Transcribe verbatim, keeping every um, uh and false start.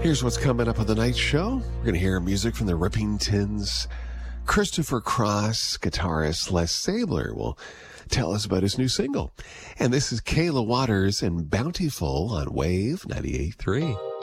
Here's what's coming up on the night show. We're going to hear music from the Ripping Tins. Christopher Cross, guitarist Les Sabler will tell us about his new single. And this is Kayla Waters and Bountiful on Wave ninety-eight point three.